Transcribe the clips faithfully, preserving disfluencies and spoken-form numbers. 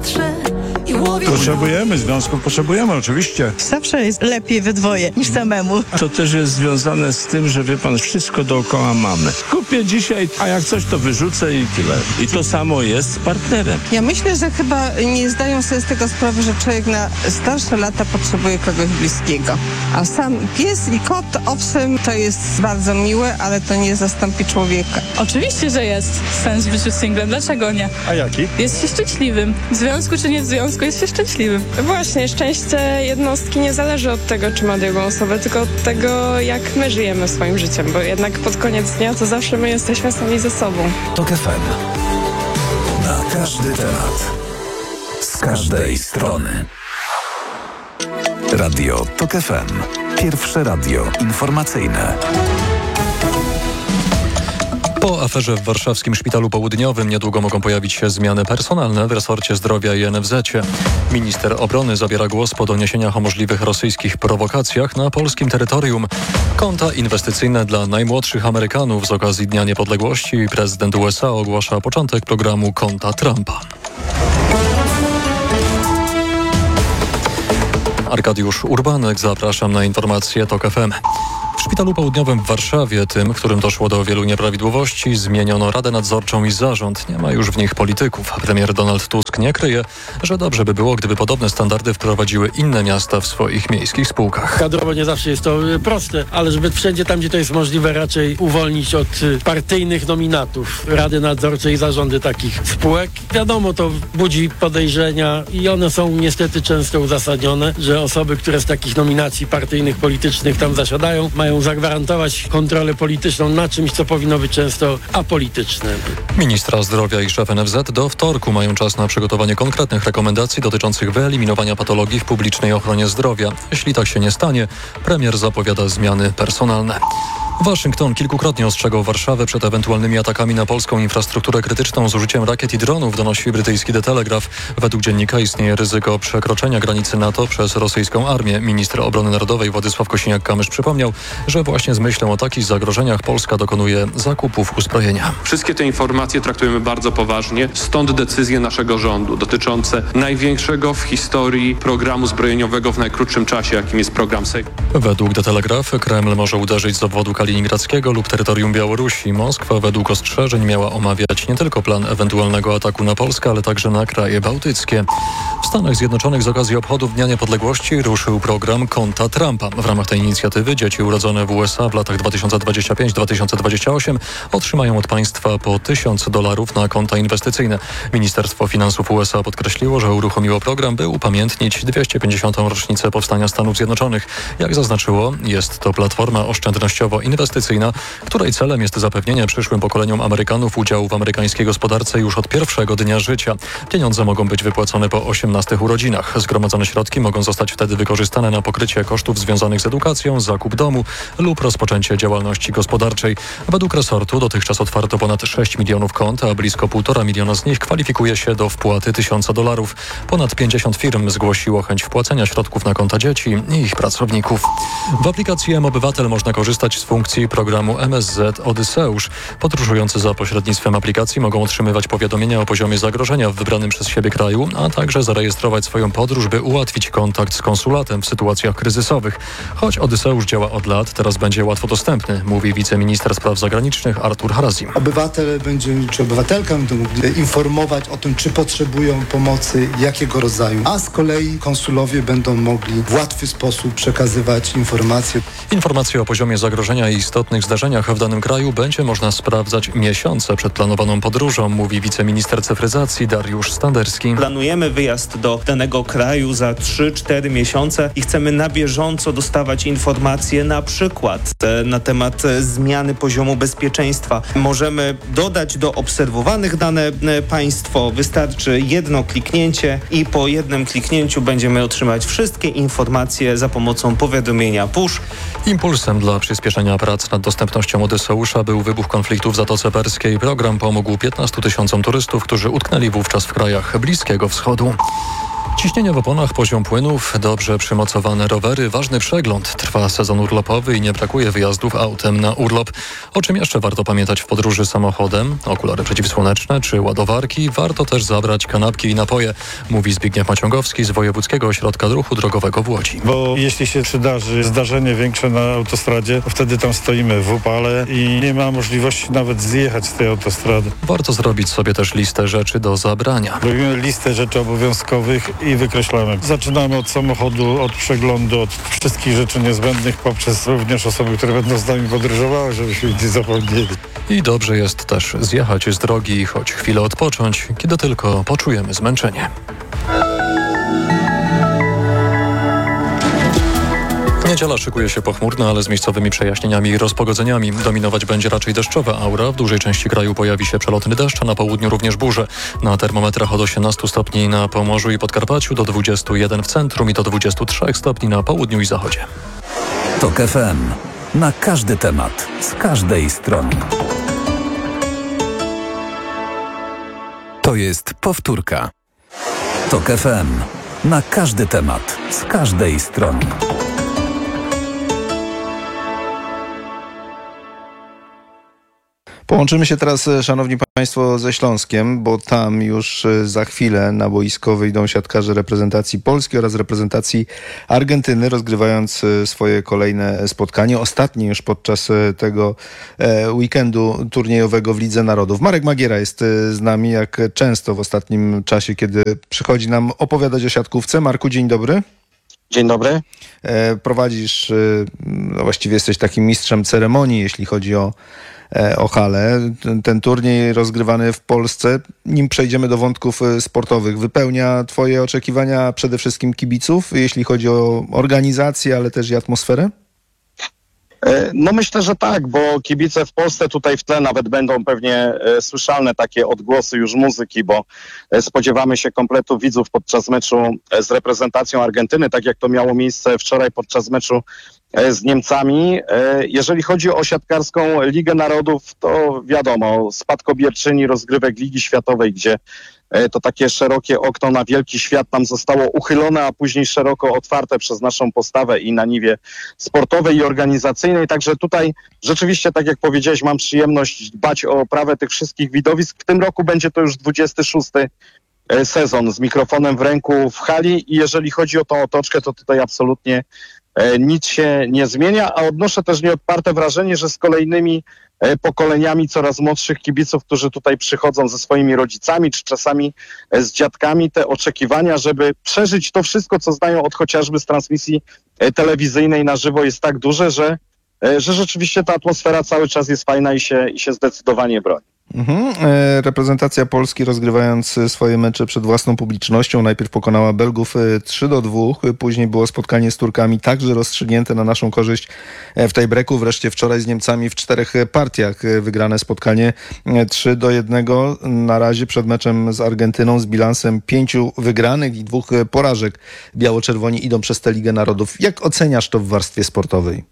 patrzę i łowię. Potrzebujemy związków, potrzebujemy oczywiście. Zawsze jest lepiej we dwoje niż samemu. To też jest związane z tym, że wie pan, wszystko dookoła mamy. Kupię dzisiaj, a jak coś to wyrzucę i tyle. I to samo jest z partnerem. Ja myślę, że chyba nie zdają sobie z tego sprawy, że człowiek na starsze lata potrzebuje kogoś bliskiego. A sam pies i kot, owszem, to jest bardzo miłe, ale to nie zastąpi człowieka. Oczywiście, że jest sens w życiu singlem. Dlaczego nie? A jaki? Jest się szczęśliwym. W związku czy nie w związku, jest się szczęśliwym. Właśnie, szczęście jednostki nie zależy od tego, czy ma drugą osobę, tylko od tego, jak my żyjemy swoim życiem, bo jednak pod koniec dnia to zawsze my jesteśmy sami ze sobą. TOK F M. Na każdy temat. Z każdej strony. Radio TOK F M. Pierwsze radio informacyjne. Po aferze w warszawskim Szpitalu Południowym niedługo mogą pojawić się zmiany personalne w resorcie zdrowia i N F Z-cie. Minister obrony zabiera głos po doniesieniach o możliwych rosyjskich prowokacjach na polskim terytorium. Konta inwestycyjne dla najmłodszych Amerykanów z okazji Dnia Niepodległości. Prezydent U S A ogłasza początek programu Konta Trumpa. Arkadiusz Urbanek, zapraszam na informacje TOK F M. W Szpitalu Południowym w Warszawie, tym, w którym doszło do wielu nieprawidłowości, zmieniono Radę Nadzorczą i zarząd. Nie ma już w nich polityków. Premier Donald Tusk nie kryje, że dobrze by było, gdyby podobne standardy wprowadziły inne miasta w swoich miejskich spółkach. Kadrowo nie zawsze jest to proste, ale żeby wszędzie tam, gdzie to jest możliwe, raczej uwolnić od partyjnych nominatów Rady Nadzorczej i zarządy takich spółek. Wiadomo, to budzi podejrzenia i one są niestety często uzasadnione, że osoby, które z takich nominacji partyjnych, politycznych tam zasiadają, mają zagwarantować kontrolę polityczną na czymś, co powinno być często apolityczne. Ministra zdrowia i szef N F Z do wtorku mają czas na przygotowanie konkretnych rekomendacji dotyczących wyeliminowania patologii w publicznej ochronie zdrowia. Jeśli tak się nie stanie, premier zapowiada zmiany personalne. Waszyngton kilkukrotnie ostrzegał Warszawę przed ewentualnymi atakami na polską infrastrukturę krytyczną z użyciem rakiet i dronów, donosi brytyjski The Telegraph. Według dziennika istnieje ryzyko przekroczenia granicy NATO przez rosyjską armię. Minister obrony narodowej Władysław Kosiniak-Kamysz przypomniał, że właśnie z myślą o takich zagrożeniach Polska dokonuje zakupów uzbrojenia. Wszystkie te informacje traktujemy bardzo poważnie, stąd decyzje naszego rządu dotyczące największego w historii programu zbrojeniowego w najkrótszym czasie, jakim jest program Sejm. Według The Telegraph Kreml może uderzyć z obwodu kaliningradzkiego lub terytorium Białorusi. Moskwa według ostrzeżeń miała omawiać nie tylko plan ewentualnego ataku na Polskę, ale także na kraje bałtyckie. W Stanach Zjednoczonych z okazji obchodów Dnia Niepodległości ruszył program Konta Trumpa. W ramach tej inicjatywy dzieci urodzone w U S A w latach dwa tysiące dwudziestym piątym do dwa tysiące dwudziestego ósmego otrzymają od państwa po tysiąc dolarów na konta inwestycyjne. Ministerstwo Finansów U S A podkreśliło, że uruchomiło program, by upamiętnić dwieście pięćdziesiątą rocznicę powstania Stanów Zjednoczonych. Jak zaznaczyło, jest to platforma oszczędnościowo-inwestycyjna, której celem jest zapewnienie przyszłym pokoleniom Amerykanów udziału w amerykańskiej gospodarce już od pierwszego dnia życia. Pieniądze mogą być wypłacone po osiemnastych urodzinach. Zgromadzone środki mogą zostać wtedy wykorzystane na pokrycie kosztów związanych z edukacją, zakup domu lub rozpoczęcie działalności gospodarczej. Według resortu dotychczas otwarto ponad sześć milionów kont, a blisko półtora miliona z nich kwalifikuje się do wpłaty tysiąca dolarów. Ponad pięćdziesiąt firm zgłosiło chęć wpłacenia środków na konta dzieci i ich pracowników. W aplikacji M-Obywatel można korzystać z funkcji programu M S Z Odyseusz. Podróżujący za pośrednictwem aplikacji mogą otrzymywać powiadomienia o poziomie zagrożenia w wybranym przez siebie kraju, a także zarejestrować swoją podróż, by ułatwić kontakt z konsulatem w sytuacjach kryzysowych. Choć Odyseusz działa od lat, teraz będzie łatwo dostępny, mówi wiceminister spraw zagranicznych Artur Harazim. Obywatel będzie, czy obywatelka będą mogli informować o tym, czy potrzebują pomocy, jakiego rodzaju, a z kolei konsulowie będą mogli w łatwy sposób przekazywać informacje. Informacje o poziomie zagrożenia i istotnych zdarzeniach w danym kraju będzie można sprawdzać miesiące przed planowaną podróżą, mówi wiceminister cyfryzacji Dariusz Standerski. Planujemy wyjazd do danego kraju za trzy cztery miesiące i chcemy na bieżąco dostawać informacje na przykład na temat zmiany poziomu bezpieczeństwa. Możemy dodać do obserwowanych dane państwo. Wystarczy jedno kliknięcie i po jednym kliknięciu będziemy otrzymać wszystkie informacje za pomocą powiadomienia push. Impulsem dla przyspieszenia prac nad dostępnością Odyseusza był wybuch konfliktu w Zatoce Perskiej. Program pomógł piętnastu tysiącom turystów, którzy utknęli wówczas w krajach Bliskiego Wschodu. Ciśnienie w oponach, poziom płynów, dobrze przymocowane rowery, ważny przegląd. Trwa sezon urlopowy i nie brakuje wyjazdów autem na urlop. O czym jeszcze warto pamiętać w podróży samochodem? Okulary przeciwsłoneczne czy ładowarki? Warto też zabrać kanapki i napoje, mówi Zbigniew Maciągowski z Wojewódzkiego Ośrodka Ruchu Drogowego w Łodzi. Bo jeśli się przydarzy zdarzenie większe na autostradzie, to wtedy tam stoimy w upale i nie ma możliwości nawet zjechać z tej autostrady. Warto zrobić sobie też listę rzeczy do zabrania. Robimy listę rzeczy obowiązkowych i wykreślamy. Zaczynamy od samochodu, od przeglądu, od wszystkich rzeczy niezbędnych, poprzez również osoby, które będą z nami podróżowały, żebyśmy nic nie zapomnieli. I dobrze jest też zjechać z drogi i choć chwilę odpocząć, kiedy tylko poczujemy zmęczenie. Niedziela szykuje się pochmurna, ale z miejscowymi przejaśnieniami i rozpogodzeniami. Dominować będzie raczej deszczowa aura. W dużej części kraju pojawi się przelotny deszcz, a na południu również burze. Na termometrach od osiemnastu stopni na Pomorzu i Podkarpaciu do dwudziestu jeden w centrum i do dwudziestu trzech stopni na południu i zachodzie. TOK F M. Na każdy temat, z każdej strony. To jest powtórka. TOK F M. Na każdy temat, z każdej strony. Połączymy się teraz, szanowni państwo, ze Śląskiem, bo tam już za chwilę na boisko wyjdą siatkarze reprezentacji Polski oraz reprezentacji Argentyny, rozgrywając swoje kolejne spotkanie, ostatnie już podczas tego weekendu turniejowego w Lidze Narodów. Marek Magiera jest z nami, jak często w ostatnim czasie, kiedy przychodzi nam opowiadać o siatkówce. Marku, dzień dobry. Dzień dobry. Prowadzisz, no właściwie jesteś takim mistrzem ceremonii, jeśli chodzi o o halę. Ten, ten turniej rozgrywany w Polsce, nim przejdziemy do wątków sportowych, wypełnia twoje oczekiwania przede wszystkim kibiców, jeśli chodzi o organizację, ale też i atmosferę? No myślę, że tak, bo kibice w Polsce tutaj w tle nawet będą pewnie e, słyszalne takie odgłosy już muzyki, bo e, spodziewamy się kompletu widzów podczas meczu e, z reprezentacją Argentyny, tak jak to miało miejsce wczoraj podczas meczu e, z Niemcami. E, jeżeli chodzi o siatkarską Ligę Narodów, to wiadomo, spadkobierczyni rozgrywek Ligi Światowej, gdzie to takie szerokie okno na wielki świat nam zostało uchylone, a później szeroko otwarte przez naszą postawę i na niwie sportowej i organizacyjnej. Także tutaj rzeczywiście, tak jak powiedziałeś, mam przyjemność dbać o oprawę tych wszystkich widowisk. W tym roku będzie to już dwudziesty szósty sezon z mikrofonem w ręku w hali i jeżeli chodzi o tą otoczkę, to tutaj absolutnie nic się nie zmienia, a odnoszę też nieodparte wrażenie, że z kolejnymi pokoleniami coraz młodszych kibiców, którzy tutaj przychodzą ze swoimi rodzicami, czy czasami z dziadkami, te oczekiwania, żeby przeżyć to wszystko, co znają od chociażby z transmisji telewizyjnej na żywo, jest tak duże, że, że rzeczywiście ta atmosfera cały czas jest fajna i się, i się zdecydowanie broni. Mhm. Reprezentacja Polski, rozgrywając swoje mecze przed własną publicznością, najpierw pokonała Belgów trzy do dwóch, później było spotkanie z Turkami także rozstrzygnięte na naszą korzyść w tiebreaku, wreszcie wczoraj z Niemcami w czterech partiach wygrane spotkanie trzy do jednego, na razie przed meczem z Argentyną z bilansem pięciu wygranych i dwóch porażek. Biało-czerwoni idą przez tę Ligę Narodów. Jak oceniasz to w warstwie sportowej?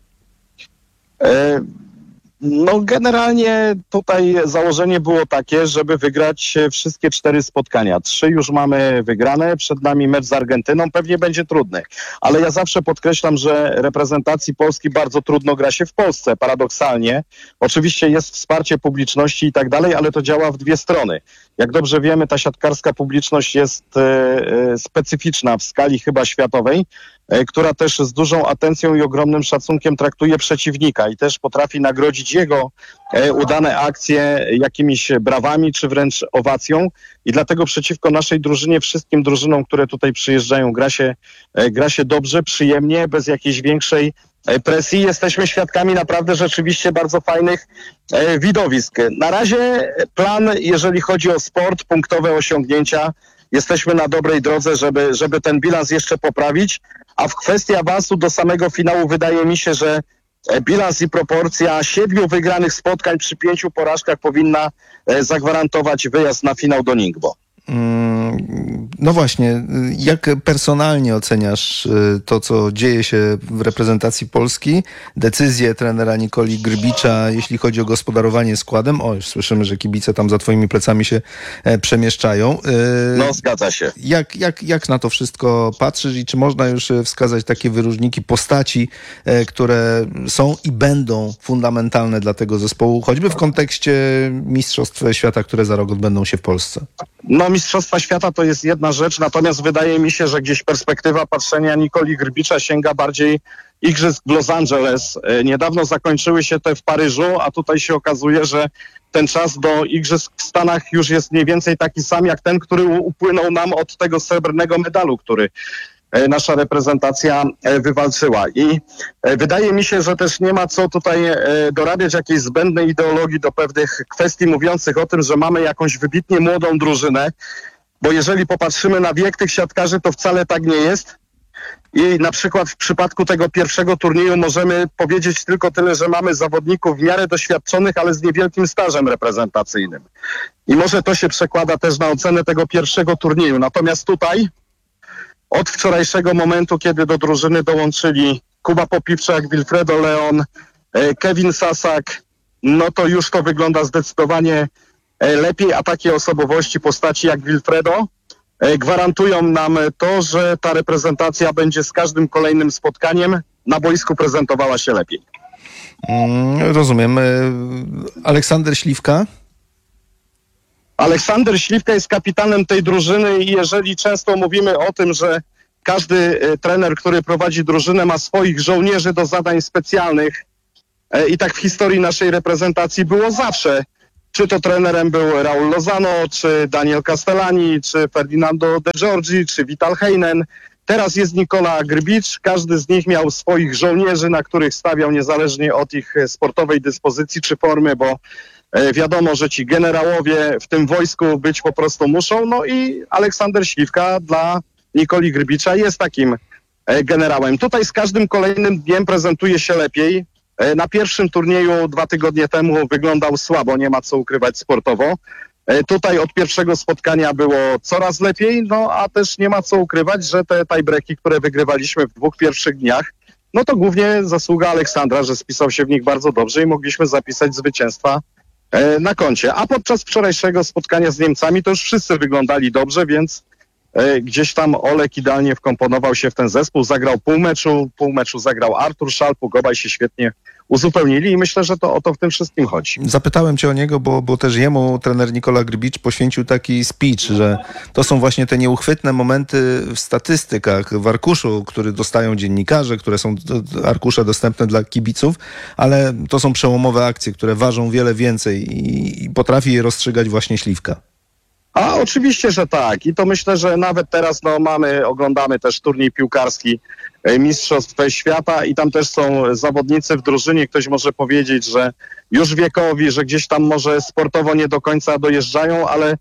E- No generalnie tutaj założenie było takie, żeby wygrać wszystkie cztery spotkania. Trzy już mamy wygrane, przed nami mecz z Argentyną, pewnie będzie trudny. Ale ja zawsze podkreślam, że reprezentacji Polski bardzo trudno gra się w Polsce, paradoksalnie. Oczywiście jest wsparcie publiczności i tak dalej, ale to działa w dwie strony. Jak dobrze wiemy, ta siatkarska publiczność jest e, e, specyficzna w skali chyba światowej, e, która też z dużą atencją i ogromnym szacunkiem traktuje przeciwnika i też potrafi nagrodzić jego e, udane akcje jakimiś brawami czy wręcz owacją i dlatego przeciwko naszej drużynie, wszystkim drużynom, które tutaj przyjeżdżają, gra się, e, gra się dobrze, przyjemnie, bez jakiejś większej presji. Jesteśmy świadkami naprawdę rzeczywiście bardzo fajnych e, widowisk. Na razie plan, jeżeli chodzi o sport, punktowe osiągnięcia, jesteśmy na dobrej drodze, żeby, żeby ten bilans jeszcze poprawić, a w kwestii awansu do samego finału wydaje mi się, że bilans i proporcja siedmiu wygranych spotkań przy pięciu porażkach powinna e, zagwarantować wyjazd na finał do Ningbo. No właśnie, jak personalnie oceniasz to, co dzieje się w reprezentacji Polski? Decyzję trenera Nikoli Grbicza, jeśli chodzi o gospodarowanie składem. O, już słyszymy, że kibice tam za twoimi plecami się przemieszczają. No, zgadza się. Jak, jak, jak na to wszystko patrzysz i czy można już wskazać takie wyróżniki postaci, które są i będą fundamentalne dla tego zespołu, choćby w kontekście Mistrzostw Świata, które za rok odbędą się w Polsce? No, Mistrzostwa Świata to jest jedna rzecz, natomiast wydaje mi się, że gdzieś perspektywa patrzenia Nikoli Grbicza sięga bardziej igrzysk w Los Angeles. Niedawno zakończyły się te w Paryżu, a tutaj się okazuje, że ten czas do igrzysk w Stanach już jest mniej więcej taki sam jak ten, który upłynął nam od tego srebrnego medalu, który nasza reprezentacja wywalczyła. I wydaje mi się, że też nie ma co tutaj dorabiać jakiejś zbędnej ideologii do pewnych kwestii mówiących o tym, że mamy jakąś wybitnie młodą drużynę, bo jeżeli popatrzymy na wiek tych siatkarzy, to wcale tak nie jest. I na przykład w przypadku tego pierwszego turnieju możemy powiedzieć tylko tyle, że mamy zawodników w miarę doświadczonych, ale z niewielkim stażem reprezentacyjnym. I może to się przekłada też na ocenę tego pierwszego turnieju. Natomiast tutaj od wczorajszego momentu, kiedy do drużyny dołączyli Kuba Popiwczak, Wilfredo Leon, Kevin Sasak, no to już to wygląda zdecydowanie lepiej, a takie osobowości, postaci jak Wilfredo gwarantują nam to, że ta reprezentacja będzie z każdym kolejnym spotkaniem na boisku prezentowała się lepiej. Mm, rozumiem. Aleksander Śliwka? Aleksander Śliwka jest kapitanem tej drużyny i jeżeli często mówimy o tym, że każdy trener, który prowadzi drużynę, ma swoich żołnierzy do zadań specjalnych i tak w historii naszej reprezentacji było zawsze. Czy to trenerem był Raul Lozano, czy Daniel Castellani, czy Ferdinando De Giorgi, czy Vital Heinen. Teraz jest Nikola Grbicz. Każdy z nich miał swoich żołnierzy, na których stawiał niezależnie od ich sportowej dyspozycji czy formy, bo wiadomo, że ci generałowie w tym wojsku być po prostu muszą. No i Aleksander Śliwka dla Nikoli Grbicza jest takim generałem. Tutaj z każdym kolejnym dniem prezentuje się lepiej. Na pierwszym turnieju dwa tygodnie temu wyglądał słabo, nie ma co ukrywać sportowo. Tutaj od pierwszego spotkania było coraz lepiej, no a też nie ma co ukrywać, że te tiebreaki, które wygrywaliśmy w dwóch pierwszych dniach, no to głównie zasługa Aleksandra, że spisał się w nich bardzo dobrze i mogliśmy zapisać zwycięstwa na koncie. A podczas wczorajszego spotkania z Niemcami to już wszyscy wyglądali dobrze, więc gdzieś tam Olek idealnie wkomponował się w ten zespół, zagrał pół meczu, pół meczu zagrał Artur Szalpuk, obaj się świetnie uzupełnili i myślę, że to o to w tym wszystkim chodzi. Zapytałem cię o niego, bo, bo też jemu trener Nikola Grbicz poświęcił taki speech, że to są właśnie te nieuchwytne momenty w statystykach, w arkuszu, który dostają dziennikarze, które są arkusze dostępne dla kibiców, ale to są przełomowe akcje, które ważą wiele więcej i, i potrafi je rozstrzygać właśnie Śliwka. A oczywiście, że tak. I to myślę, że nawet teraz no, mamy, oglądamy też turniej piłkarski Mistrzostw Świata i tam też są zawodnicy w drużynie. Ktoś może powiedzieć, że już wiekowi, że gdzieś tam może sportowo nie do końca dojeżdżają, ale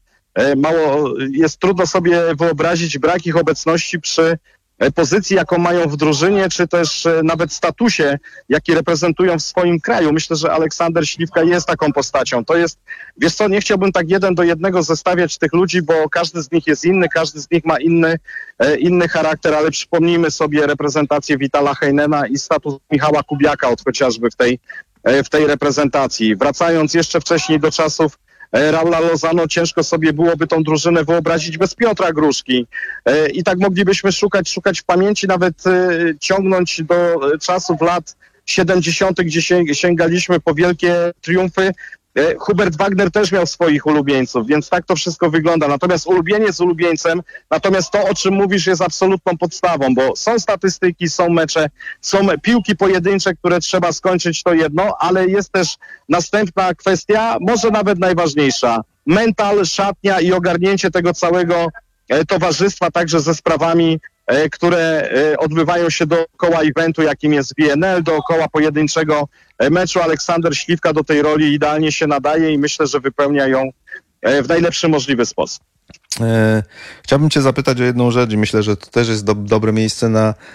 mało jest trudno sobie wyobrazić brak ich obecności przy pozycji, jaką mają w drużynie, czy też nawet statusie, jaki reprezentują w swoim kraju. Myślę, że Aleksander Śliwka jest taką postacią. To jest, wiesz co, nie chciałbym tak jeden do jednego zestawiać tych ludzi, bo każdy z nich jest inny, każdy z nich ma inny, inny charakter, ale przypomnijmy sobie reprezentację Vitala Heinena i status Michała Kubiaka od chociażby w tej, w tej reprezentacji. Wracając jeszcze wcześniej do czasów Raula Lozano, ciężko sobie byłoby tą drużynę wyobrazić bez Piotra Gruszki. I tak moglibyśmy szukać, szukać w pamięci, nawet ciągnąć do czasów lat siedemdziesiątych, gdzie sięgaliśmy po wielkie triumfy. Hubert Wagner też miał swoich ulubieńców, więc tak to wszystko wygląda. Natomiast ulubieniec z ulubieńcem, natomiast to, o czym mówisz, jest absolutną podstawą, bo są statystyki, są mecze, są piłki pojedyncze, które trzeba skończyć, to jedno, ale jest też następna kwestia, może nawet najważniejsza. Mental, szatnia i ogarnięcie tego całego towarzystwa, także ze sprawami, które odbywają się dookoła eventu, jakim jest B N L, dookoła pojedynczego meczu. Aleksander Śliwka do tej roli idealnie się nadaje i myślę, że wypełnia ją w najlepszy możliwy sposób. E, chciałbym cię zapytać o jedną rzecz i myślę, że to też jest do, dobre miejsce na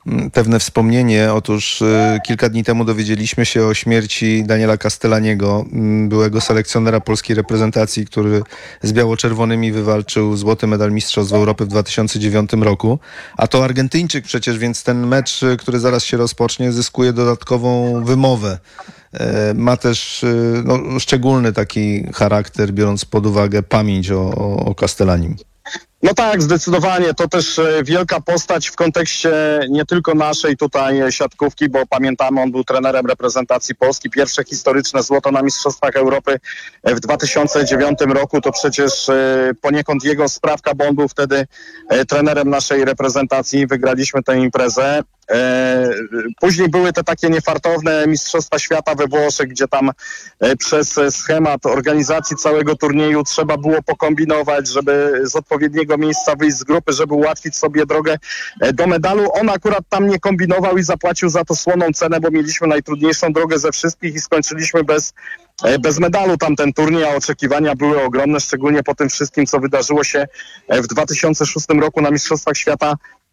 pewne wspomnienie. Otóż y, kilka dni temu dowiedzieliśmy się o śmierci Daniela Castellaniego, y, byłego selekcjonera polskiej reprezentacji, który z biało-czerwonymi wywalczył złoty medal Mistrzostw Europy w dwa tysiące dziewiątym roku. A to Argentyńczyk przecież, więc ten mecz, y, który zaraz się rozpocznie, zyskuje dodatkową wymowę. Y, ma też y, no, szczególny taki charakter, biorąc pod uwagę pamięć o, o, o Castellanim. No tak, zdecydowanie. To też e, wielka postać w kontekście nie tylko naszej tutaj e, siatkówki, bo pamiętamy, on był trenerem reprezentacji Polski. Pierwsze historyczne złoto na Mistrzostwach Europy e, w dwa tysiące dziewiątym roku to przecież e, poniekąd jego sprawka, bo on był wtedy e, trenerem naszej reprezentacji. Wygraliśmy tę imprezę. E, później były te takie niefartowne Mistrzostwa Świata we Włoszech, gdzie tam e, przez schemat organizacji całego turnieju trzeba było pokombinować, żeby z odpowiedniego miejsca wyjść z grupy, żeby ułatwić sobie drogę e, do medalu. On akurat tam nie kombinował i zapłacił za to słoną cenę, bo mieliśmy najtrudniejszą drogę ze wszystkich i skończyliśmy bez e, bez medalu tamten turniej, a oczekiwania były ogromne, szczególnie po tym wszystkim, co wydarzyło się e, w dwa tysiące szóstym roku na Mistrzostwach Świata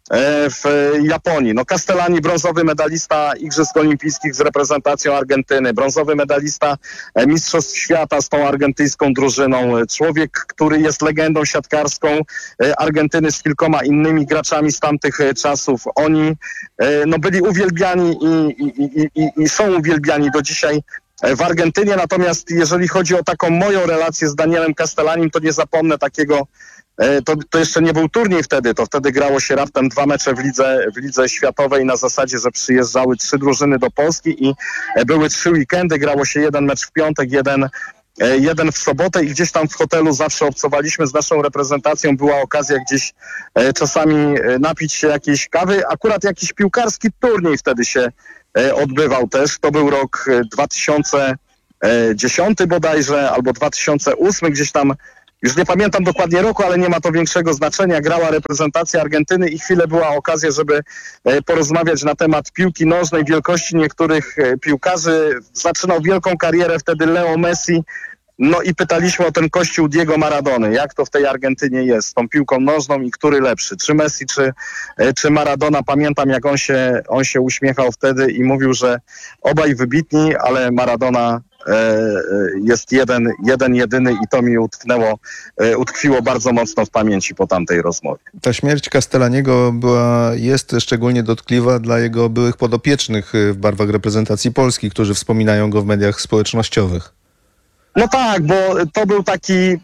w Japonii. No Castellani, brązowy medalista Igrzysk Olimpijskich z reprezentacją Argentyny, brązowy medalista Mistrzostw Świata z tą argentyńską drużyną. Człowiek, który jest legendą siatkarską Argentyny z kilkoma innymi graczami z tamtych czasów. Oni no, byli uwielbiani i, i, i, i są uwielbiani do dzisiaj w Argentynie. Natomiast jeżeli chodzi o taką moją relację z Danielem Castellanim, to nie zapomnę takiego. To, to jeszcze nie był turniej wtedy, to wtedy grało się raptem dwa mecze w lidze, w lidze światowej na zasadzie, że przyjeżdżały trzy drużyny do Polski i były trzy weekendy, grało się jeden mecz w piątek, jeden, jeden w sobotę i gdzieś tam w hotelu zawsze obcowaliśmy z naszą reprezentacją, była okazja gdzieś czasami napić się jakiejś kawy, akurat jakiś piłkarski turniej wtedy się odbywał też, to był rok dwa tysiące dziesiąty bodajże, albo dwa tysiące ósmy, gdzieś tam. Już nie pamiętam dokładnie roku, ale nie ma to większego znaczenia. Grała reprezentacja Argentyny i chwilę była okazja, żeby porozmawiać na temat piłki nożnej, wielkości niektórych piłkarzy. Zaczynał wielką karierę wtedy Leo Messi. No i pytaliśmy o ten kościół Diego Maradony. Jak to w tej Argentynie jest z tą piłką nożną i który lepszy? Czy Messi, czy, czy Maradona? Pamiętam, jak on się, on się uśmiechał wtedy i mówił, że obaj wybitni, ale Maradona jest jeden, jeden, jedyny i to mi utknęło, utkwiło bardzo mocno w pamięci po tamtej rozmowie. Ta śmierć Castellaniego była, jest szczególnie dotkliwa dla jego byłych podopiecznych w barwach reprezentacji Polski, którzy wspominają go w mediach społecznościowych. No tak, bo to był taki e,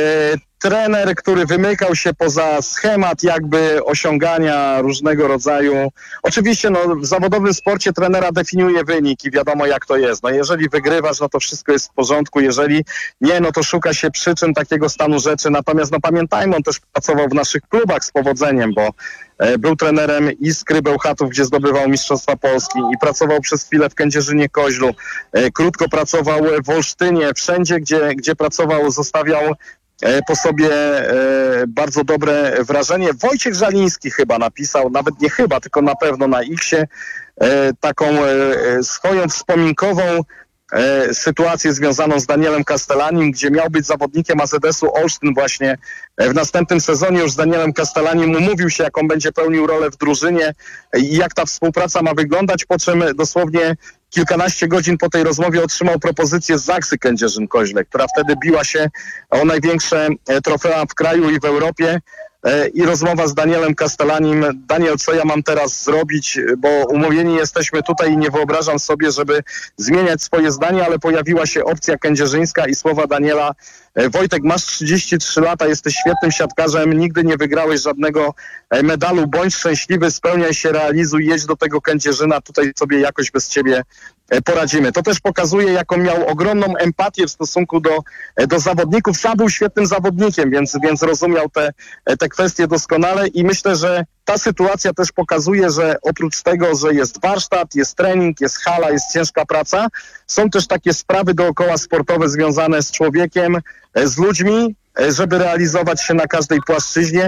trener, który wymykał się poza schemat jakby osiągania różnego rodzaju. Oczywiście no, w zawodowym sporcie trenera definiuje wynik i wiadomo jak to jest. No, jeżeli wygrywasz, no to wszystko jest w porządku. Jeżeli nie, no to szuka się przyczyn takiego stanu rzeczy. Natomiast no pamiętajmy, on też pracował w naszych klubach z powodzeniem, bo e, był trenerem Iskry Bełchatów, gdzie zdobywał Mistrzostwa Polski i pracował przez chwilę w Kędzierzynie-Koźlu. E, krótko pracował w Olsztynie. Wszędzie, gdzie, gdzie pracował, zostawiał po sobie e, bardzo dobre wrażenie. Wojciech Żaliński chyba napisał, nawet nie chyba, tylko na pewno na X-ie, e, taką e, swoją wspominkową e, sytuację związaną z Danielem Castellanim, gdzie miał być zawodnikiem A Z S-u Olsztyn właśnie w następnym sezonie. Już z Danielem Castellanim umówił się, jaką będzie pełnił rolę w drużynie i jak ta współpraca ma wyglądać, po czym dosłownie kilkanaście godzin po tej rozmowie otrzymał propozycję z Zaksy Kędzierzyn-Koźle, która wtedy biła się o największe trofea w kraju i w Europie. I rozmowa z Danielem Castellanim. Daniel, co ja mam teraz zrobić, bo umówieni jesteśmy tutaj i nie wyobrażam sobie, żeby zmieniać swoje zdanie, ale pojawiła się opcja kędzierzyńska i słowa Daniela: Wojtek, masz trzydzieści trzy lata, jesteś świetnym siatkarzem, nigdy nie wygrałeś żadnego medalu, bądź szczęśliwy, spełniaj się, realizuj, jedź do tego Kędzierzyna, tutaj sobie jakoś bez ciebie poradzimy. To też pokazuje, jaką miał ogromną empatię w stosunku do, do zawodników. Sam był świetnym zawodnikiem, więc, więc rozumiał te, te kwestie doskonale i myślę, że ta sytuacja też pokazuje, że oprócz tego, że jest warsztat, jest trening, jest hala, jest ciężka praca, są też takie sprawy dookoła sportowe związane z człowiekiem, z ludźmi, żeby realizować się na każdej płaszczyźnie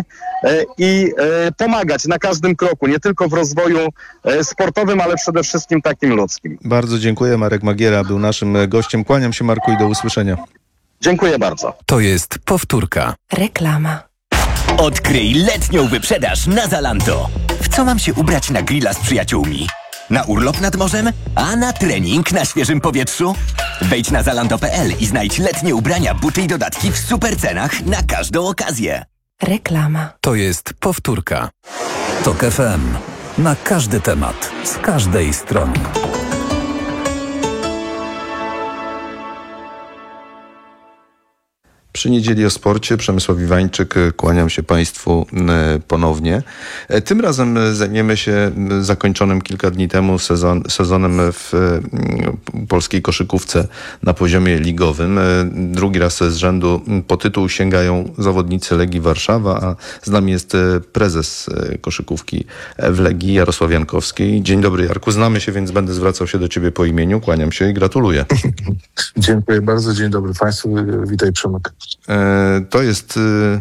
i pomagać na każdym kroku, nie tylko w rozwoju sportowym, ale przede wszystkim takim ludzkim. Bardzo dziękuję. Marek Magiera był naszym gościem. Kłaniam się, Marku, i do usłyszenia. Dziękuję bardzo. To jest powtórka. Reklama. Odkryj letnią wyprzedaż na Zalando. W co mam się ubrać na grilla z przyjaciółmi? Na urlop nad morzem? A na trening na świeżym powietrzu? Wejdź na zalando kropka p l i znajdź letnie ubrania, buty i dodatki w super cenach na każdą okazję. Reklama. To jest powtórka. Tok F M. Na każdy temat. Z każdej strony. Przy Niedzieli o Sporcie Przemysław Iwańczyk, kłaniam się Państwu ponownie. Tym razem zajmiemy się zakończonym kilka dni temu sezon, sezonem w polskiej koszykówce na poziomie ligowym. Drugi raz z rzędu po tytuł sięgają zawodnicy Legii Warszawa, a z nami jest prezes koszykówki w Legii, Jarosław Jankowski. Dzień dobry, Jarku. Znamy się, więc będę zwracał się do Ciebie po imieniu. Kłaniam się i gratuluję. Dziękuję bardzo. Dzień dobry Państwu. Witaj, Przemek. To jest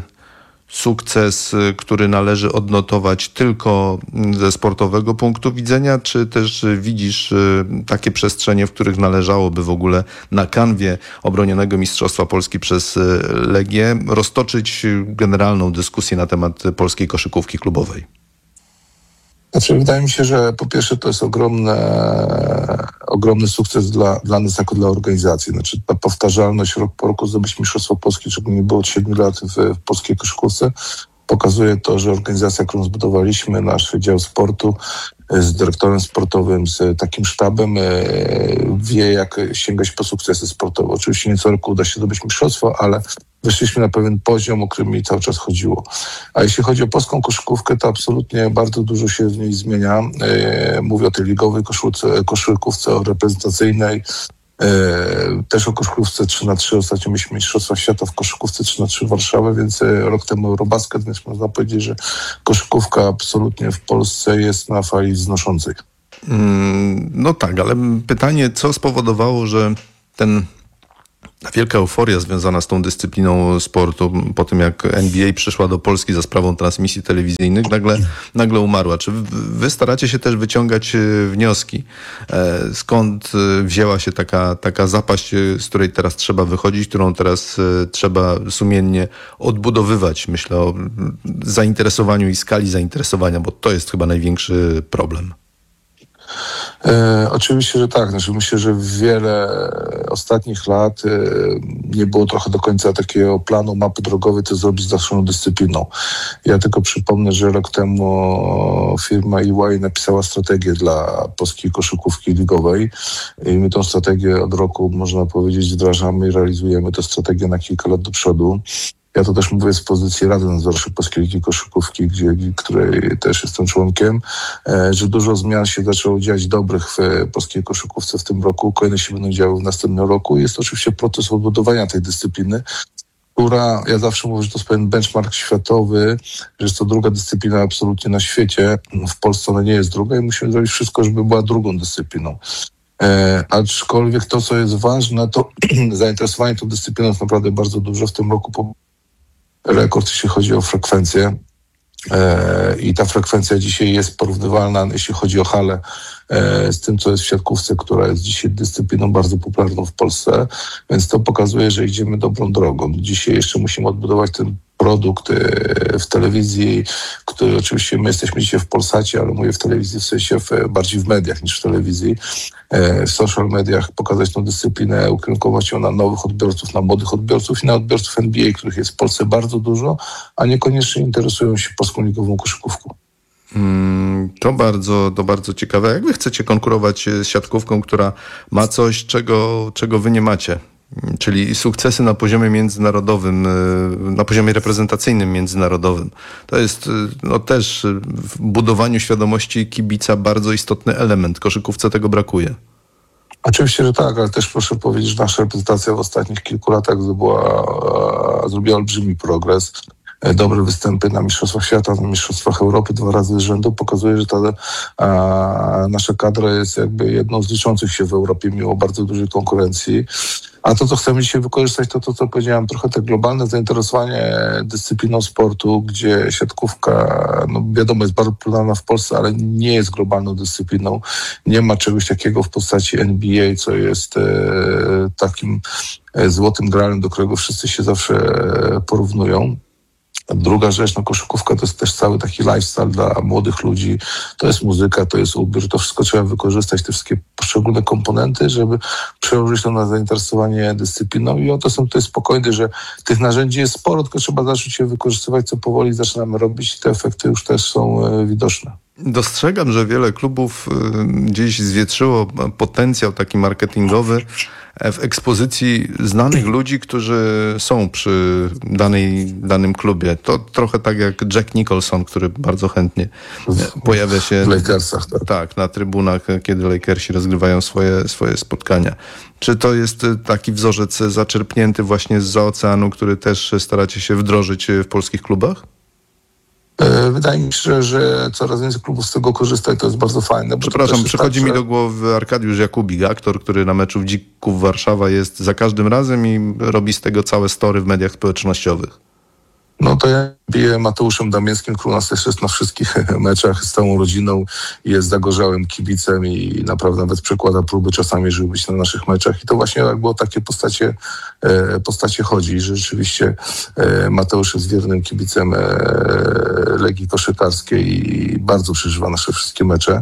sukces, który należy odnotować tylko ze sportowego punktu widzenia, czy też widzisz takie przestrzenie, w których należałoby w ogóle na kanwie obronionego Mistrzostwa Polski przez Legię roztoczyć generalną dyskusję na temat polskiej koszykówki klubowej? Znaczy, wydaje mi się, że po pierwsze to jest ogromne, ogromny sukces dla, dla nas jako dla organizacji. Znaczy ta powtarzalność rok po roku zdobyć Mistrzostwo Polski, czego nie było od siedmiu lat w, w polskiej koszykówce, pokazuje to, że organizacja, którą zbudowaliśmy, nasz dział sportu z dyrektorem sportowym, z takim sztabem, wie, jak sięgać po sukcesy sportowe. Oczywiście nie co roku uda się zdobyć mistrzostwo, ale weszliśmy na pewien poziom, o którym mi cały czas chodziło. A jeśli chodzi o polską koszykówkę, to absolutnie bardzo dużo się w niej zmienia. Mówię o tej ligowej koszykówce, koszykówce, o reprezentacyjnej, też o koszykówce trzy na trzy. Ostatnio mieliśmy Mistrzostwa Świata w koszykówce trzy na trzy w Warszawie, więc rok temu Eurobasket, więc można powiedzieć, że koszykówka absolutnie w Polsce jest na fali wznoszącej. No tak, ale pytanie, co spowodowało, że ten ta wielka euforia związana z tą dyscypliną sportu po tym, jak N B A przyszła do Polski za sprawą transmisji telewizyjnych, nagle, nagle umarła. Czy wy staracie się też wyciągać wnioski? Skąd wzięła się taka, taka zapaść, z której teraz trzeba wychodzić, którą teraz trzeba sumiennie odbudowywać? Myślę o zainteresowaniu i skali zainteresowania, bo to jest chyba największy problem. E, oczywiście, że tak. Znaczy, myślę, że wiele ostatnich lat e, nie było trochę do końca takiego planu, mapy drogowej, co zrobić z naszą dyscypliną. Ja tylko przypomnę, że rok temu firma E Y napisała strategię dla polskiej koszykówki ligowej i my tą strategię od roku, można powiedzieć, wdrażamy i realizujemy tę strategię na kilka lat do przodu. Ja to też mówię z pozycji Rady Nadzorczej Polskiej Ligi Koszykówki, gdzie, której też jestem członkiem, że dużo zmian się zaczęło dziać dobrych w polskiej koszykówce w tym roku. Kolejne się będą działy w następnym roku. Jest to oczywiście proces odbudowania tej dyscypliny, która, ja zawsze mówię, że to jest pewien benchmark światowy, że jest to druga dyscyplina absolutnie na świecie. W Polsce ona nie jest druga i musimy zrobić wszystko, żeby była drugą dyscypliną. E, aczkolwiek to, co jest ważne, to zainteresowanie tą dyscypliną jest naprawdę bardzo duże. W tym roku po rekord, jeśli chodzi o frekwencję. E, I ta frekwencja dzisiaj jest porównywalna, jeśli chodzi o halę, e, z tym, co jest w siatkówce, która jest dzisiaj dyscypliną bardzo popularną w Polsce. Więc to pokazuje, że idziemy dobrą drogą. Dzisiaj jeszcze musimy odbudować ten produkt e, w telewizji, który oczywiście my jesteśmy dzisiaj w Polsacie, ale mówię w telewizji w sensie w, bardziej w mediach niż w telewizji. E, w social mediach pokazać tą dyscyplinę, ukierunkować ją na nowych odbiorców, na młodych odbiorców i na odbiorców N B A, których jest w Polsce bardzo dużo, a niekoniecznie interesują się polską ligową koszykówką. Mm, to bardzo, to bardzo ciekawe. Jak wy chcecie konkurować z siatkówką, która ma coś, czego, czego wy nie macie? Czyli sukcesy na poziomie międzynarodowym, na poziomie reprezentacyjnym międzynarodowym. To jest no, też w budowaniu świadomości kibica bardzo istotny element. Koszykówce tego brakuje. Oczywiście, że tak, ale też proszę powiedzieć, że nasza reprezentacja w ostatnich kilku latach zrobiła, zrobiła olbrzymi progres. Dobre występy na Mistrzostwach Świata, na Mistrzostwach Europy dwa razy z rzędu pokazuje, że ta a, nasza kadra jest jakby jedną z liczących się w Europie mimo bardzo dużej konkurencji. A to, co chcemy dzisiaj wykorzystać, to to, co powiedziałem, trochę te globalne zainteresowanie dyscypliną sportu, gdzie siatkówka, no wiadomo, jest bardzo popularna w Polsce, ale nie jest globalną dyscypliną. Nie ma czegoś takiego w postaci N B A, co jest e, takim e, złotym gralem, do którego wszyscy się zawsze e, porównują. Druga rzecz, no koszykówka to jest też cały taki lifestyle dla młodych ludzi. To jest muzyka, to jest ubiór, to wszystko trzeba wykorzystać, te wszystkie poszczególne komponenty, żeby przełożyć to na zainteresowanie dyscypliną i o to są tutaj spokojny, że tych narzędzi jest sporo, tylko trzeba zacząć je wykorzystywać, co powoli zaczynamy robić i te efekty już też są e, widoczne. Dostrzegam, że wiele klubów y, gdzieś zwietrzyło potencjał taki marketingowy w ekspozycji znanych ludzi, którzy są przy danej, danym klubie. To trochę tak jak Jack Nicholson, który bardzo chętnie pojawia się w Lakersach, tak. tak, na trybunach, kiedy Lakersi rozgrywają swoje, swoje spotkania. Czy to jest taki wzorzec zaczerpnięty właśnie zza oceanu, który też staracie się wdrożyć w polskich klubach? Wydaje mi się, że coraz więcej klubów z tego korzysta i to jest bardzo fajne. Przepraszam, przychodzi tak, mi że... do głowy Arkadiusz Jakubik, aktor, który na meczu Dzików Warszawa jest za każdym razem i robi z tego całe story w mediach społecznościowych. No to ja biję Mateuszem Damińskim, który u nas też jest na wszystkich meczach z całą rodziną i jest zagorzałym kibicem i naprawdę nawet przekłada próby czasami, żeby być na naszych meczach. I to właśnie jakby o takie postacie, postacie chodzi. Że rzeczywiście Mateusz jest wiernym kibicem Legii Koszykarskiej i bardzo przeżywa nasze wszystkie mecze.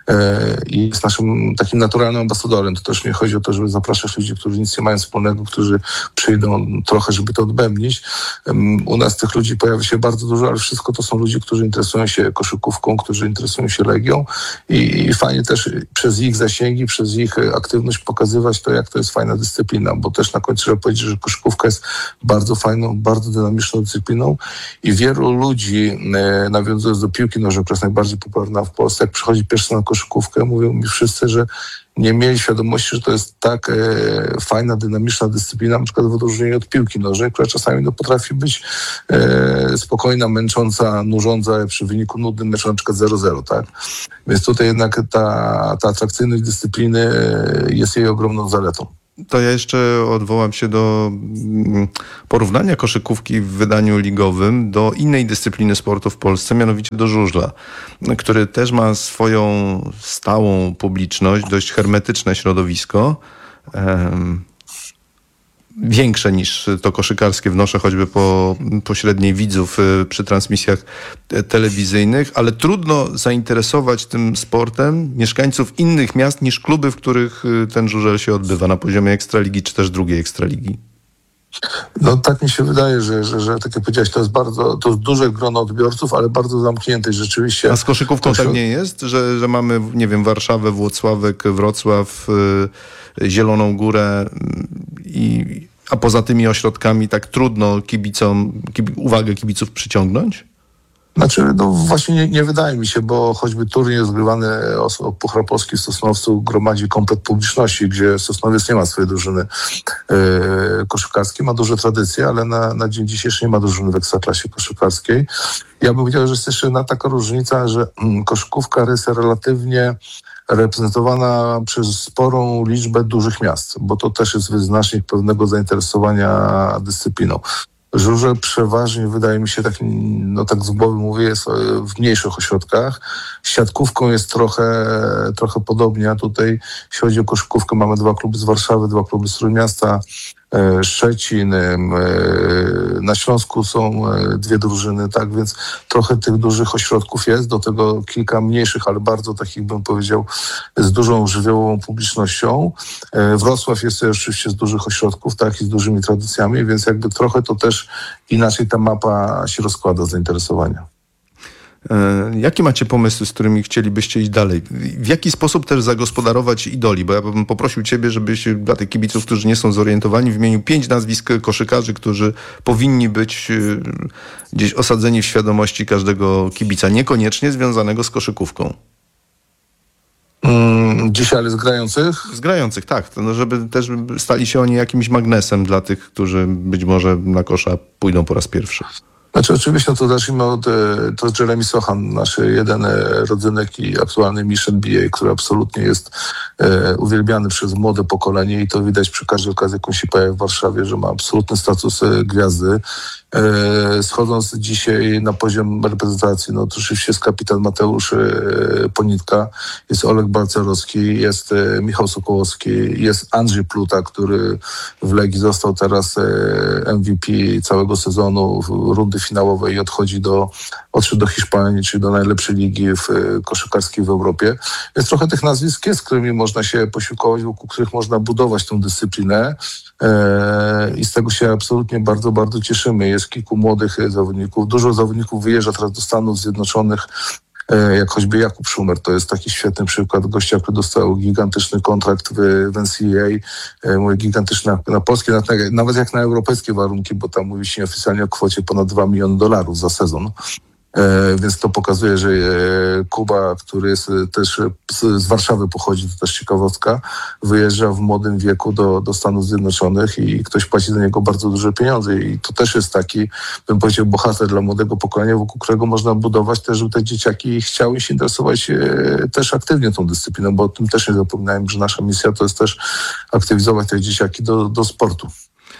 I jest naszym takim naturalnym ambasadorem. To też nie chodzi o to, żeby zapraszać ludzi, którzy nic nie mają wspólnego, którzy przyjdą trochę, żeby to odbębnić. U nas tych ludzi pojawia się bardzo dużo, ale wszystko to są ludzie, którzy interesują się koszykówką, którzy interesują się Legią i, i fajnie też przez ich zasięgi, przez ich aktywność pokazywać to, jak to jest fajna dyscyplina, bo też na końcu trzeba powiedzieć, że koszykówka jest bardzo fajną, bardzo dynamiczną dyscypliną i wielu ludzi, e, nawiązując do piłki nożnej, która jest najbardziej popularna w Polsce, jak przychodzi pierwszy na koszykówkę, mówią mi wszyscy, że nie mieli świadomości, że to jest tak e, fajna, dynamiczna dyscyplina, na przykład w odróżnieniu od piłki nożnej, która czasami no, potrafi być e, spokojna, męcząca, nużąca przy wyniku nudnym meczu na przykład zero zero, tak? Więc tutaj jednak ta, ta atrakcyjność dyscypliny jest jej ogromną zaletą. To ja jeszcze odwołam się do porównania koszykówki w wydaniu ligowym do innej dyscypliny sportu w Polsce, mianowicie do żużla, który też ma swoją stałą publiczność, dość hermetyczne środowisko, um, większe niż to koszykarskie, wnoszę choćby po pośredniej widzów przy transmisjach telewizyjnych, ale trudno zainteresować tym sportem mieszkańców innych miast niż kluby, w których ten żużel się odbywa na poziomie Ekstraligi czy też drugiej Ekstraligi. No tak mi się wydaje, że, że, że tak jak powiedziałeś, to jest bardzo, to jest duże grono odbiorców, ale bardzo zamknięte rzeczywiście. A z koszykówką tak nie jest? Że, że mamy, nie wiem, Warszawę, Włocławek, Wrocław, y, Zieloną Górę i a poza tymi ośrodkami tak trudno kibicom, kibi, uwagę kibiców przyciągnąć? Znaczy, no właśnie nie, nie wydaje mi się, bo choćby turniej rozgrywany o, o Puchar Polski w Sosnowcu gromadzi komplet publiczności, gdzie Sosnowiec nie ma swojej drużyny yy, koszykarskiej, ma duże tradycje, ale na, na dzień dzisiejszy nie ma drużyny w Ekstraklasie koszykarskiej. Ja bym powiedział, że jest jeszcze jedna taka różnica, że mm, koszykówka jest relatywnie reprezentowana przez sporą liczbę dużych miast, bo to też jest wyznacznik pewnego zainteresowania dyscypliną. Żużel przeważnie, wydaje mi się, tak, no tak z głowy mówię, jest w mniejszych ośrodkach. Siatkówką jest trochę, trochę podobnie, a tutaj jeśli chodzi o koszykówkę, mamy dwa kluby z Warszawy, dwa kluby z Trójmiasta, Szczecin, na Śląsku są dwie drużyny, tak więc trochę tych dużych ośrodków jest, do tego kilka mniejszych, ale bardzo takich, bym powiedział, z dużą żywiołową publicznością. Wrocław jest oczywiście z dużych ośrodków, tak, i z dużymi tradycjami, więc jakby trochę to też inaczej ta mapa się rozkłada zainteresowania. Jakie macie pomysły, z którymi chcielibyście iść dalej? W jaki sposób też zagospodarować idoli? Bo ja bym poprosił ciebie, żebyś dla tych kibiców, którzy nie są zorientowani, wymienił pięć nazwisk koszykarzy, którzy powinni być gdzieś osadzeni w świadomości każdego kibica, niekoniecznie związanego z koszykówką. Hmm, dzisiaj, ale z grających? Z grających, tak. No, żeby też stali się oni jakimś magnesem dla tych, którzy być może na kosza pójdą po raz pierwszy. Znaczy oczywiście, no to zacznijmy od to Jeremy Sochan, nasz jeden rodzynek i aktualny mistrz N B A, który absolutnie jest e, uwielbiany przez młode pokolenie i to widać przy każdej okazji, jaką się pojawia w Warszawie, że ma absolutny status e, gwiazdy E, schodząc dzisiaj na poziom reprezentacji, no to oczywiście jest kapitan Mateusz e, Ponitka, jest Oleg Balcerowski, jest e, Michał Sokołowski, jest Andrzej Pluta, który w Legii został teraz e, M V P całego sezonu w rundy finałowej i odchodzi do, odszedł do Hiszpanii, czyli do najlepszej ligi w, e, koszykarskiej w Europie. Jest trochę tych nazwisk, z którymi można się posiłkować, wokół których można budować tę dyscyplinę. E, I z tego się absolutnie bardzo, bardzo cieszymy. Jest kilku młodych zawodników. Dużo zawodników wyjeżdża teraz do Stanów Zjednoczonych, e, jak choćby Jakub Szumer. To jest taki świetny przykład gościa, który dostał gigantyczny kontrakt w, w N C A A. E, mówię gigantyczny na, na polskie, na, nawet jak na europejskie warunki, bo tam mówi się oficjalnie o kwocie ponad dwa miliony dolarów za sezon. E, więc to pokazuje, że e, Kuba, który jest e, też z, z Warszawy pochodzi, to też ciekawostka, wyjeżdża w młodym wieku do, do Stanów Zjednoczonych i ktoś płaci za niego bardzo duże pieniądze i to też jest taki, bym powiedział, bohater dla młodego pokolenia, wokół którego można budować też, żeby te dzieciaki chciały się interesować e, też aktywnie tą dyscypliną, bo o tym też nie zapominajmy, że nasza misja to jest też aktywizować te dzieciaki do, do sportu.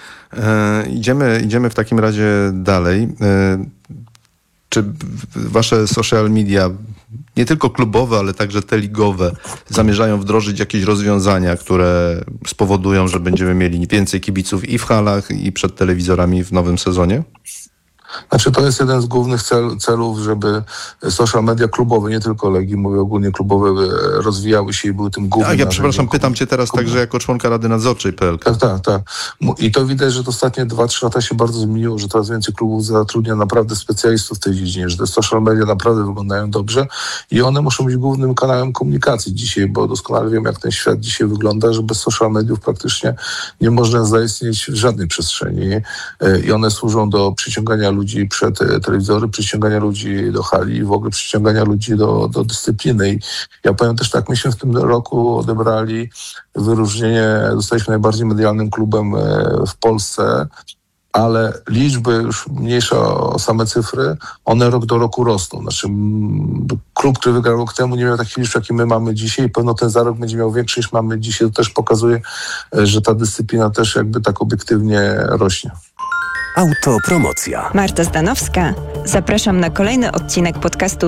E, idziemy, idziemy w takim razie dalej. E, Czy wasze social media, nie tylko klubowe, ale także te ligowe, zamierzają wdrożyć jakieś rozwiązania, które spowodują, że będziemy mieli więcej kibiców i w halach, i przed telewizorami w nowym sezonie? Znaczy to jest jeden z głównych cel, celów, żeby social media klubowe, nie tylko Legii, mówię ogólnie klubowe, rozwijały się i były tym głównym. Tak, ja przepraszam, pytam cię teraz klubu. także jako członka Rady Nadzorczej P L K. Tak, tak, tak. I to widać, że to ostatnie dwa trzy lata się bardzo zmieniło, że coraz więcej klubów zatrudnia naprawdę specjalistów w tej dziedzinie, że te social media naprawdę wyglądają dobrze i one muszą być głównym kanałem komunikacji dzisiaj, bo doskonale wiem, jak ten świat dzisiaj wygląda, że bez social mediów praktycznie nie można zaistnieć w żadnej przestrzeni i one służą do przyciągania ludzi przed telewizory, przyciągania ludzi do hali i w ogóle przyciągania ludzi do, do dyscypliny. I ja powiem też tak, myśmy w tym roku odebrali wyróżnienie, zostaliśmy najbardziej medialnym klubem w Polsce, ale liczby już mniejsza o same cyfry, one rok do roku rosną. Znaczy klub, który wygrał rok temu, nie miał takich liczb, jakie my mamy dzisiaj i pewno ten za rok będzie miał większy niż mamy dzisiaj. To też pokazuje, że ta dyscyplina też jakby tak obiektywnie rośnie. Autopromocja. Marta Zdanowska. Zapraszam na kolejny odcinek podcastu